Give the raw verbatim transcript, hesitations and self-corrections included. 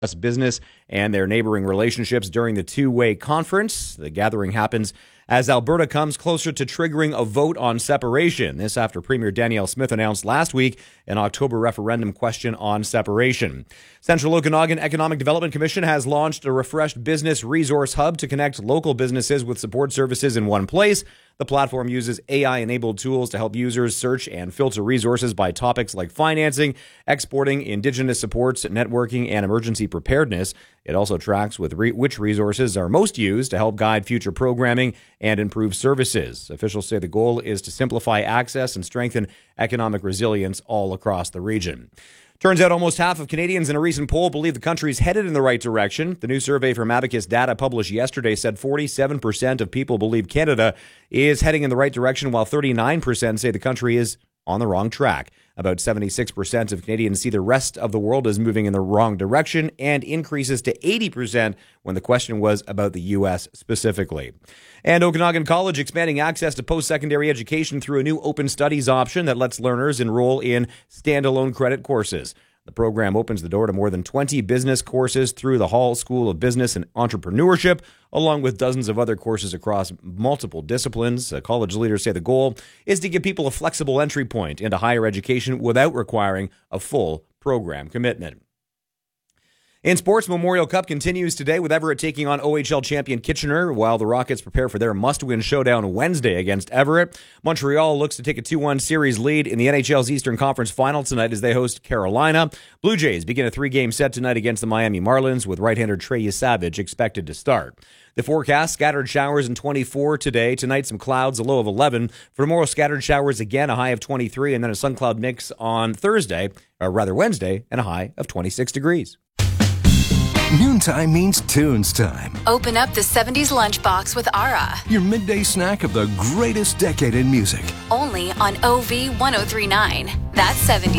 business and their neighboring relationships during the two-way conference. The gathering happens as Alberta comes closer to triggering a vote on separation. This after Premier Danielle Smith announced last week an October referendum question on separation. Central Okanagan Economic Development Commission has launched a refreshed business resource hub to connect local businesses with support services in one place. The platform uses A I-enabled tools to help users search and filter resources by topics like financing, exporting, Indigenous supports, networking, and emergency preparedness. It also tracks with re- which resources are most used to help guide future programming and improve services. Officials say the goal is to simplify access and strengthen economic resilience all across the region. Turns out almost half of Canadians in a recent poll believe the country is headed in the right direction. The new survey from Abacus Data published yesterday said forty-seven percent of people believe Canada is heading in the right direction, while thirty-nine percent say the country is on the wrong track. About seventy-six percent of Canadians see the rest of the world as moving in the wrong direction, and increases to eighty percent when the question was about the U S specifically. And Okanagan College expanding access to post-secondary education through a new open studies option that lets learners enroll in standalone credit courses. The program opens the door to more than twenty business courses through the Hall School of Business and Entrepreneurship, along with dozens of other courses across multiple disciplines. Uh, college leaders say the goal is to give people a flexible entry point into higher education without requiring a full program commitment. In sports, Memorial Cup continues today with Everett taking on O H L champion Kitchener, while the Rockets prepare for their must-win showdown Wednesday against Everett. Montreal looks to take a two one series lead in the N H L's Eastern Conference Final tonight as they host Carolina. Blue Jays begin a three-game set tonight against the Miami Marlins, with right-hander Trey Yesavage expected to start. The forecast, scattered showers and twenty-four today. Tonight, some clouds, a low of eleven. For tomorrow, scattered showers again, a high of twenty-three, and then a sun cloud mix on Thursday, or rather Wednesday, and a high of twenty-six degrees. Noontime means tunes time. Open up the seventies lunchbox with Ara. Your midday snack of the greatest decade in music. Only on O V ten thirty-nine. That's seventies.